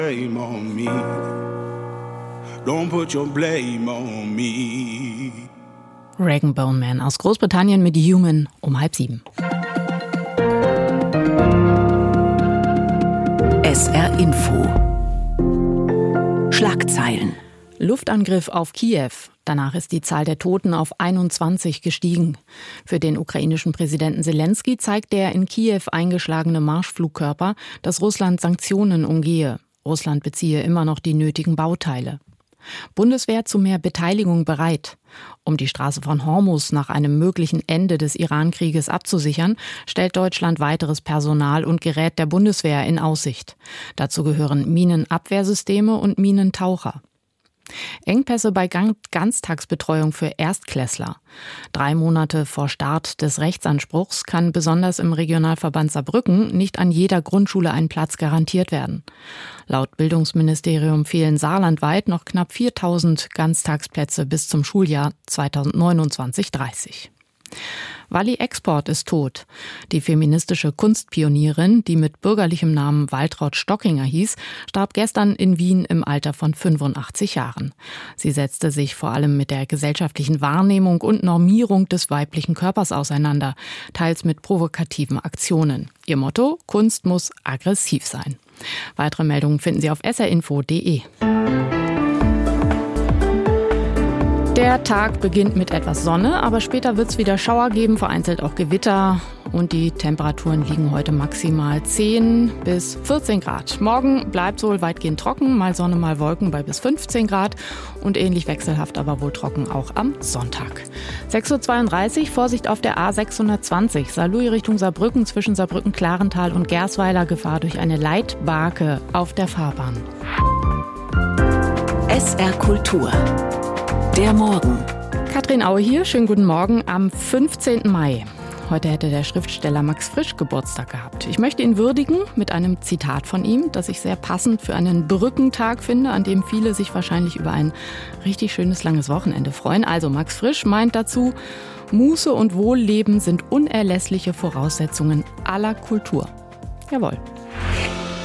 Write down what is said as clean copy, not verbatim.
Blame on me. Don't put your blame on me. Rag & Bone Man aus Großbritannien mit Human um 6:30. SR Info. Schlagzeilen. Luftangriff auf Kiew. Danach ist die Zahl der Toten auf 21 gestiegen. Für den ukrainischen Präsidenten Selenskyj zeigt der in Kiew eingeschlagene Marschflugkörper, dass Russland Sanktionen umgehe. Russland beziehe immer noch die nötigen Bauteile. Bundeswehr zu mehr Beteiligung bereit. Um die Straße von Hormuz nach einem möglichen Ende des Iran-Krieges abzusichern, stellt Deutschland weiteres Personal und Gerät der Bundeswehr in Aussicht. Dazu gehören Minenabwehrsysteme und Minentaucher. Engpässe bei Ganztagsbetreuung für Erstklässler. 3 Monate vor Start des Rechtsanspruchs kann besonders im Regionalverband Saarbrücken nicht an jeder Grundschule ein Platz garantiert werden. Laut Bildungsministerium fehlen saarlandweit noch knapp 4.000 Ganztagsplätze bis zum Schuljahr 2029/30. Walli Export ist tot. Die feministische Kunstpionierin, die mit bürgerlichem Namen Waltraud Stockinger hieß, starb gestern in Wien im Alter von 85 Jahren. Sie setzte sich vor allem mit der gesellschaftlichen Wahrnehmung und Normierung des weiblichen Körpers auseinander, teils mit provokativen Aktionen. Ihr Motto: Kunst muss aggressiv sein. Weitere Meldungen finden Sie auf srinfo.de. Der Tag beginnt mit etwas Sonne, aber später wird es wieder Schauer geben, vereinzelt auch Gewitter. Und die Temperaturen liegen heute maximal 10 bis 14 Grad. Morgen bleibt wohl weitgehend trocken, mal Sonne, mal Wolken bei bis 15 Grad. Und ähnlich wechselhaft, aber wohl trocken auch am Sonntag. 6:32 Uhr, Vorsicht auf der A620, Saarlouis Richtung Saarbrücken zwischen Saarbrücken-Klarental und Gersweiler, Gefahr durch eine Leitbarke auf der Fahrbahn. SR Kultur. Der Morgen. Katrin Aue hier, schönen guten Morgen am 15. Mai. Heute hätte der Schriftsteller Max Frisch Geburtstag gehabt. Ich möchte ihn würdigen mit einem Zitat von ihm, das ich sehr passend für einen Brückentag finde, an dem viele sich wahrscheinlich über ein richtig schönes langes Wochenende freuen. Also Max Frisch meint dazu: Muße und Wohlleben sind unerlässliche Voraussetzungen aller Kultur. Jawohl.